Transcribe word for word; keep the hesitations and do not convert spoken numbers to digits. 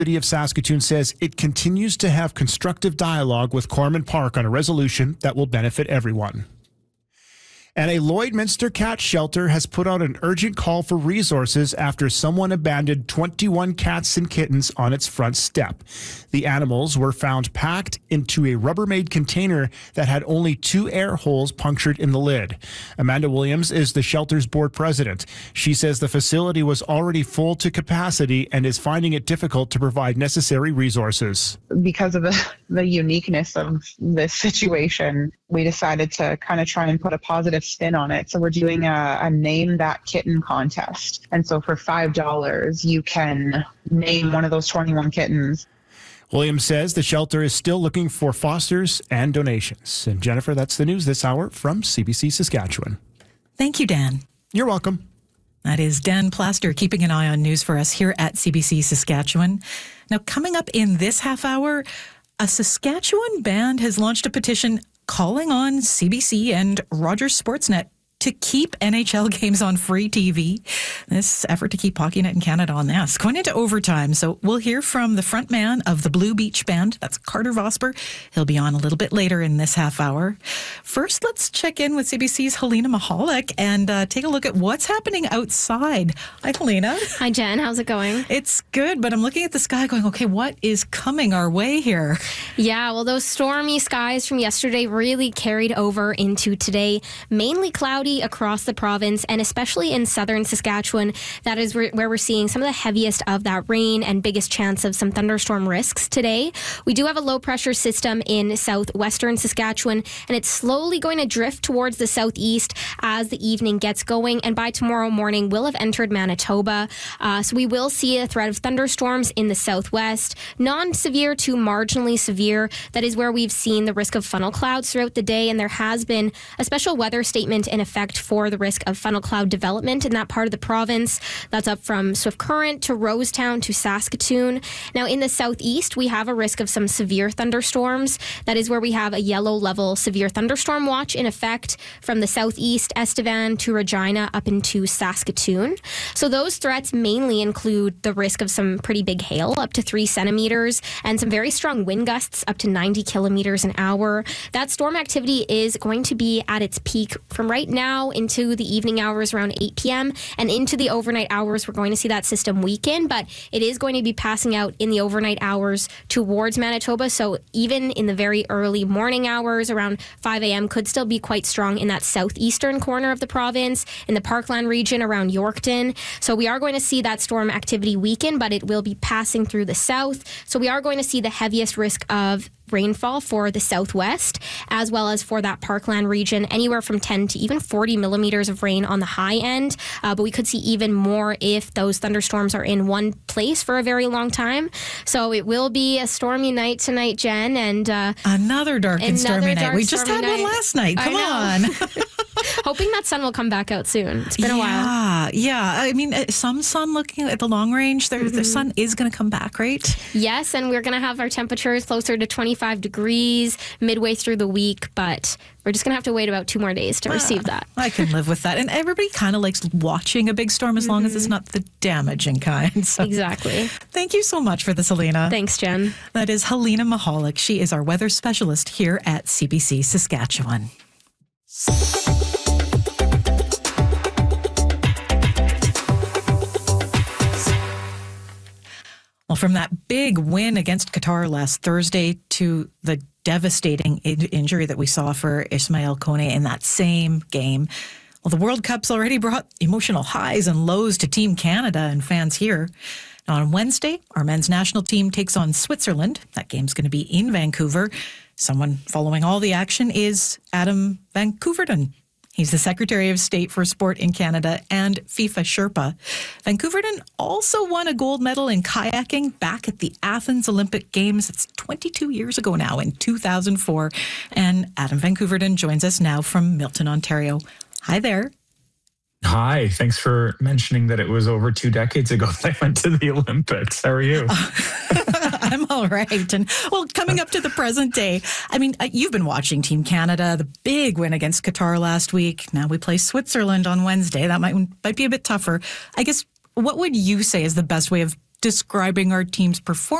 City of Saskatoon says it continues to have constructive dialogue with Corman Park on a resolution that will benefit everyone. And a Lloydminster cat shelter has put out an urgent call for resources after someone abandoned twenty-one cats and kittens on its front step. The animals were found packed into a Rubbermaid container that had only two air holes punctured in the lid. Amanda Williams is the shelter's board president. She says the facility was already full to capacity and is finding it difficult to provide necessary resources. Because of the, the uniqueness of this situation, we decided to kind of try and put a positive spin on it. So we're doing a, a Name That Kitten contest. And so for five dollars, you can name one of those twenty-one kittens. Williams says the shelter is still looking for fosters and donations. And Jennifer, that's the news this hour from C B C Saskatchewan. Thank you, Dan. You're welcome. That is Dan Plaster keeping an eye on news for us here at C B C Saskatchewan. Now, coming up in this half hour, a Saskatchewan band has launched a petition calling on C B C and Rogers Sportsnet to keep N H L games on free T V. This effort to keep HockeyNet in Canada on that is going into overtime. So we'll hear from the front man of the Blue Beach Band. That's Carter Vosper. He'll be on a little bit later in this half hour. First, let's check in with C B C's Helena Mahalik and uh, take a look at what's happening outside. Hi, Helena. Hi, Jen. How's it going? It's good, but I'm looking at the sky going, okay, what is coming our way here? Yeah, well, those stormy skies from yesterday really carried over into today. Mainly cloudy across the province, and especially in southern Saskatchewan. That is where, where we're seeing some of the heaviest of that rain and biggest chance of some thunderstorm risks today. We do have a low pressure system in southwestern Saskatchewan, and it's slowly going to drift towards the southeast as the evening gets going, and by tomorrow morning we'll have entered Manitoba. Uh, so we will see a threat of thunderstorms in the southwest, non-severe to marginally severe. That is where we've seen the risk of funnel clouds throughout the day, and there has been a special weather statement in effect for the risk of funnel cloud development in that part of the province. That's up from Swift Current to Rosetown to Saskatoon. Now, in the southeast, we have a risk of some severe thunderstorms. That is where we have a yellow level severe thunderstorm watch in effect from the southeast, Estevan to Regina up into Saskatoon. So those threats mainly include the risk of some pretty big hail, up to three centimeters, and some very strong wind gusts up to ninety kilometers an hour. That storm activity is going to be at its peak from right now into the evening hours around eight p.m. and into the overnight hours. We're going to see that system weaken, but it is going to be passing out in the overnight hours towards Manitoba. So even in the very early morning hours around five a.m. could still be quite strong in that southeastern corner of the province, in the Parkland region around Yorkton. So we are going to see that storm activity weaken, but it will be passing through the south. So we are going to see the heaviest risk of rainfall for the southwest, as well as for that Parkland region, anywhere from ten to even forty millimeters of rain on the high end. Uh, but we could see even more if those thunderstorms are in one place for a very long time. So it will be a stormy night tonight, Jen. And uh, another dark and another stormy night. dark, We just had night. one last night. Come on. Hoping that sun will come back out soon. It's been a yeah, while. Yeah, I mean, uh, some sun looking at the long range, there, mm-hmm. the sun is going to come back, right? Yes, and we're going to have our temperatures closer to twenty-five degrees midway through the week, but we're just going to have to wait about two more days to uh, receive that. I can live with that. And everybody kind of likes watching a big storm as mm-hmm. long as it's not the damaging kind. So. Exactly. Thank you so much for this, Helena. Thanks, Jen. That is Helena Mahalik. She is our weather specialist here at C B C Saskatchewan. Well, from that big win against Qatar last Thursday to the devastating in- injury that we saw for Ismail Kone in that same game, well, the World Cup's already brought emotional highs and lows to Team Canada and fans here. Now, on Wednesday, our men's national team takes on Switzerland. That game's going to be in Vancouver. Someone following all the action is Adam Van Koeverden. He's the Secretary of State for Sport in Canada and FIFA Sherpa. Van Koeverden also won a gold medal in kayaking back at the Athens Olympic Games. It's twenty-two years ago now, in two thousand four. And Adam Van Koeverden joins us now from Milton, Ontario. Hi there. Hi, thanks for mentioning that it was over two decades ago that I went to the Olympics. How are you? I'm all right. And well, coming up to the present day, I mean, you've been watching Team Canada, the big win against Qatar last week. Now we play Switzerland on Wednesday. That might, might be a bit tougher. I guess, what would you say is the best way of describing our team's performance.